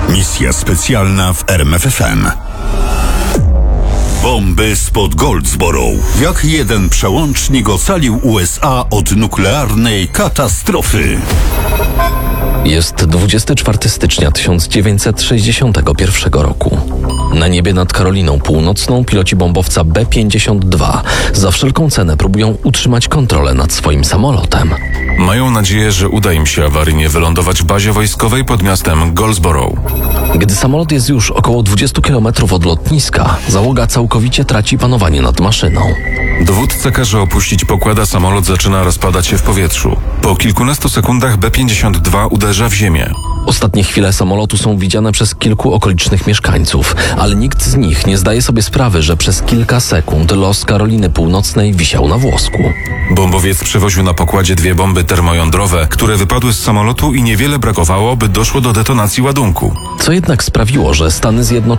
Misja specjalna w RMFFM. Bomby spod Goldsboro. Jak jeden przełącznik ocalił USA od nuklearnej katastrofy. Jest 24 stycznia 1961 roku. Na niebie nad Karoliną Północną piloci bombowca B-52 za wszelką cenę próbują utrzymać kontrolę nad swoim samolotem. Mają nadzieję, że uda im się awaryjnie wylądować w bazie wojskowej pod miastem Goldsboro. Gdy samolot jest już około 20 km od lotniska, załoga całkowicie traci panowanie nad maszyną. Dowódca każe opuścić pokład, a samolot zaczyna rozpadać się w powietrzu. Po kilkunastu sekundach B-52 uderza w ziemię. Ostatnie chwile samolotu są widziane przez kilku okolicznych mieszkańców, ale nikt z nich nie zdaje sobie sprawy, że przez kilka sekund los Karoliny Północnej wisiał na włosku. Bombowiec przewoził na pokładzie 2 bomby termojądrowe, które wypadły z samolotu i niewiele brakowało, by doszło do detonacji ładunku. Co jednak sprawiło, że Stany Zjednoczone